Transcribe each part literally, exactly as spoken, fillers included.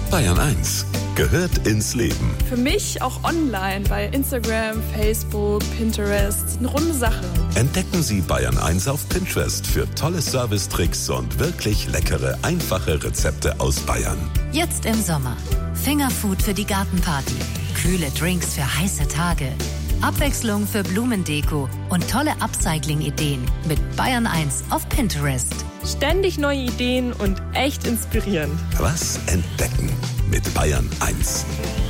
Bayern eins gehört ins Leben. Für mich auch online bei Instagram, Facebook, Pinterest. Eine runde Sache. Entdecken Sie Bayern eins auf Pinterest für tolle Servicetricks und wirklich leckere, einfache Rezepte aus Bayern. Jetzt im Sommer. Fingerfood für die Gartenparty. Kühle Drinks für heiße Tage. Abwechslung für Blumendeko und tolle Upcycling-Ideen mit Bayern eins auf Pinterest. Ständig neue Ideen und echt inspirierend. Was entdecken mit Bayern eins.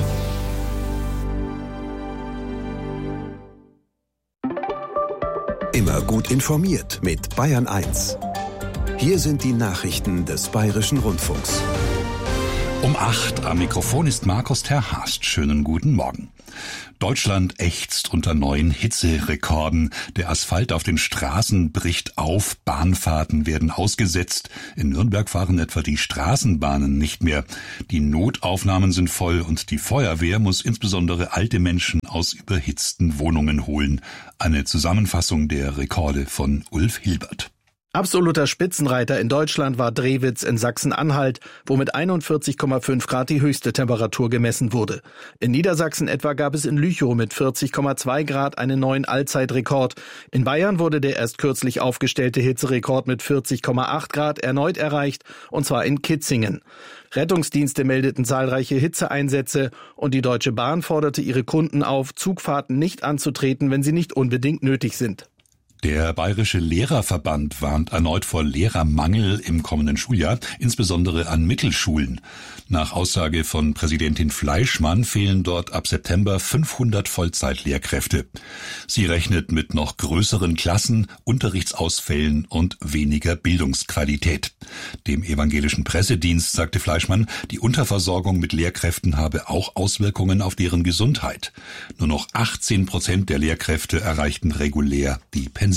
Immer gut informiert mit Bayern eins. Hier sind die Nachrichten des Bayerischen Rundfunks. Um acht am Mikrofon ist Markus Terhast. Schönen guten Morgen. Deutschland ächzt unter neuen Hitzerekorden. Der Asphalt auf den Straßen bricht auf, Bahnfahrten werden ausgesetzt. In Nürnberg fahren etwa die Straßenbahnen nicht mehr. Die Notaufnahmen sind voll und die Feuerwehr muss insbesondere alte Menschen aus überhitzten Wohnungen holen. Eine Zusammenfassung der Rekorde von Ulf Hilbert. Absoluter Spitzenreiter in Deutschland war Drewitz in Sachsen-Anhalt, wo mit einundvierzig Komma fünf Grad die höchste Temperatur gemessen wurde. In Niedersachsen etwa gab es in Lüchow mit vierzig Komma zwei Grad einen neuen Allzeitrekord. In Bayern wurde der erst kürzlich aufgestellte Hitzerekord mit vierzig Komma acht Grad erneut erreicht, und zwar in Kitzingen. Rettungsdienste meldeten zahlreiche Hitzeeinsätze und die Deutsche Bahn forderte ihre Kunden auf, Zugfahrten nicht anzutreten, wenn sie nicht unbedingt nötig sind. Der Bayerische Lehrerverband warnt erneut vor Lehrermangel im kommenden Schuljahr, insbesondere an Mittelschulen. Nach Aussage von Präsidentin Fleischmann fehlen dort ab September fünfhundert Vollzeitlehrkräfte. Sie rechnet mit noch größeren Klassen, Unterrichtsausfällen und weniger Bildungsqualität. Dem evangelischen Pressedienst sagte Fleischmann, die Unterversorgung mit Lehrkräften habe auch Auswirkungen auf deren Gesundheit. Nur noch achtzehn Prozent der Lehrkräfte erreichten regulär die Pension.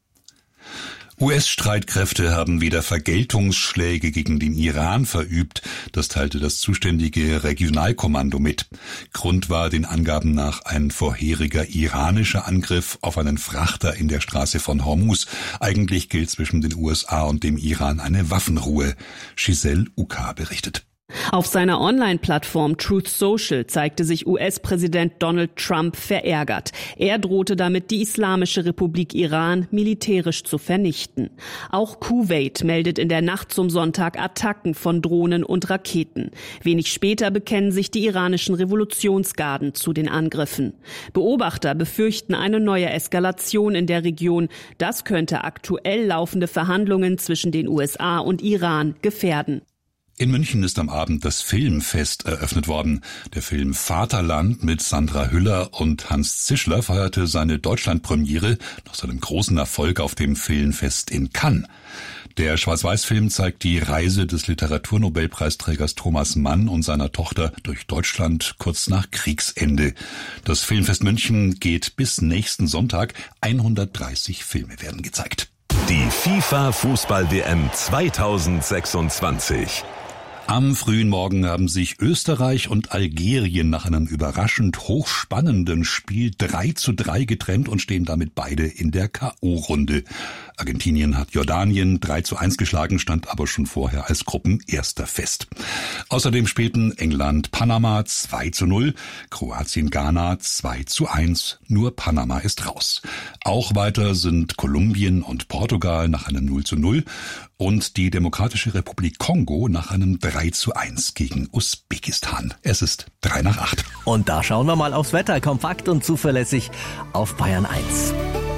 U S-Streitkräfte haben wieder Vergeltungsschläge gegen den Iran verübt. Das teilte das zuständige Regionalkommando mit. Grund war den Angaben nach ein vorheriger iranischer Angriff auf einen Frachter in der Straße von Hormuz. Eigentlich gilt zwischen den U S A und dem Iran eine Waffenruhe. Giselle Uka berichtet. Auf seiner Online-Plattform Truth Social zeigte sich U S-Präsident Donald Trump verärgert. Er drohte damit, die Islamische Republik Iran militärisch zu vernichten. Auch Kuwait meldet in der Nacht zum Sonntag Attacken von Drohnen und Raketen. Wenig später bekennen sich die iranischen Revolutionsgarden zu den Angriffen. Beobachter befürchten eine neue Eskalation in der Region. Das könnte aktuell laufende Verhandlungen zwischen den U S A und Iran gefährden. In München ist am Abend das Filmfest eröffnet worden. Der Film Vaterland mit Sandra Hüller und Hans Zischler feierte seine Deutschlandpremiere nach seinem großen Erfolg auf dem Filmfest in Cannes. Der Schwarz-Weiß-Film zeigt die Reise des Literaturnobelpreisträgers Thomas Mann und seiner Tochter durch Deutschland kurz nach Kriegsende. Das Filmfest München geht bis nächsten Sonntag. hundertdreißig Filme werden gezeigt. Die FIFA-Fußball-W M zweitausendsechsundzwanzig. Am frühen Morgen haben sich Österreich und Algerien nach einem überraschend hochspannenden Spiel drei zu drei getrennt und stehen damit beide in der K O-Runde. Argentinien hat Jordanien drei zu eins geschlagen, stand aber schon vorher als Gruppenerster fest. Außerdem spielten England Panama zwei zu null, Kroatien Ghana zwei zu eins, nur Panama ist raus. Auch weiter sind Kolumbien und Portugal nach einem null zu null und die Demokratische Republik Kongo nach einem drei zu eins gegen Usbekistan. Es ist drei nach acht. Und da schauen wir mal aufs Wetter, kompakt und zuverlässig auf Bayern eins.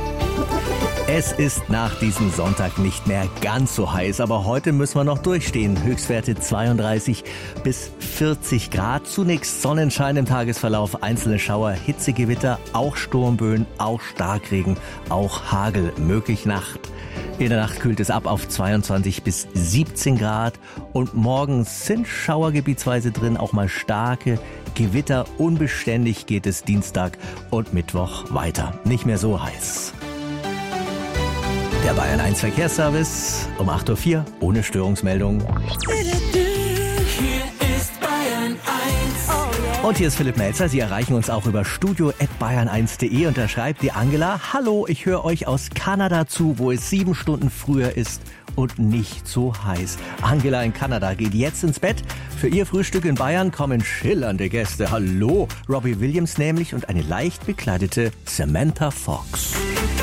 Es ist nach diesem Sonntag nicht mehr ganz so heiß, aber heute müssen wir noch durchstehen. Höchstwerte zweiunddreißig bis vierzig Grad. Zunächst Sonnenschein im Tagesverlauf, einzelne Schauer, Hitzegewitter, auch Sturmböen, auch Starkregen, auch Hagel möglich Nacht. In der Nacht kühlt es ab auf zweiundzwanzig bis siebzehn Grad und morgens sind Schauer gebietsweise drin, auch mal starke Gewitter. Unbeständig geht es Dienstag und Mittwoch weiter. Nicht mehr so heiß. Der Bayern eins Verkehrsservice um acht Uhr vier ohne Störungsmeldung. Hier ist Bayern eins. Und hier ist Philipp Melzer. Sie erreichen uns auch über studio at bayern eins punkt de und da schreibt die Angela: Hallo, ich höre euch aus Kanada zu, wo es sieben Stunden früher ist und nicht so heiß. Angela in Kanada geht jetzt ins Bett. Für ihr Frühstück in Bayern kommen schillernde Gäste. Hallo, Robbie Williams nämlich und eine leicht bekleidete Samantha Fox.